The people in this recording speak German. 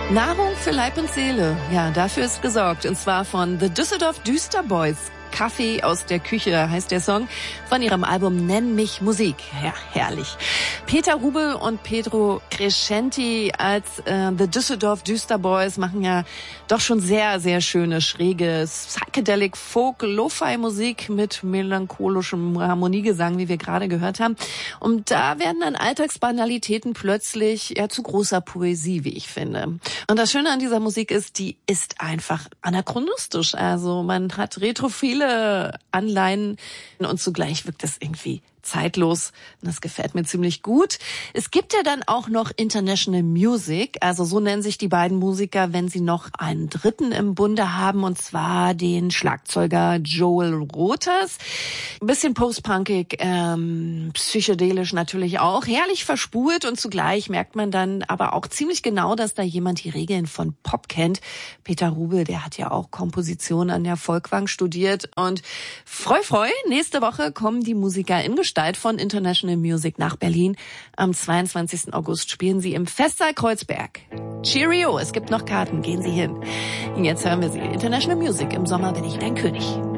Nahrung für Leib und Seele. Ja, dafür ist gesorgt. Und zwar von The Düsseldorf Düsterboys. Kaffee aus der Küche heißt der Song von ihrem Album Nenn mich Musik. Ja, herrlich. Peter Rubel und Pedro Crescenti als The Düsseldorf Düsterboys machen ja doch schon sehr, sehr schöne, schräge Psychedelic Folk Lo-Fi Musik mit melancholischem Harmoniegesang, wie wir gerade gehört haben. Und da werden dann Alltagsbanalitäten plötzlich ja zu großer Poesie, wie ich finde. Und das Schöne an dieser Musik ist, die ist einfach anachronistisch. Also man hat retrophile Anleihen und zugleich wirkt das irgendwie zeitlos. Das gefällt mir ziemlich gut. Es gibt ja dann auch noch International Music, also so nennen sich die beiden Musiker, wenn sie noch einen dritten im Bunde haben, und zwar den Schlagzeuger Joel Rothers. Ein bisschen postpunkig, psychedelisch natürlich auch, herrlich verspurt, und zugleich merkt man dann aber auch ziemlich genau, dass da jemand die Regeln von Pop kennt. Peter Rubel, der hat ja auch Komposition an der Folkwang studiert, und freu, nächste Woche kommen die Musiker in Gestalt von International Music nach Berlin. Am 22. August spielen sie im Festsaal Kreuzberg. Cheerio, es gibt noch Karten, gehen Sie hin. Jetzt hören wir sie. International Music, im Sommer bin ich dein König.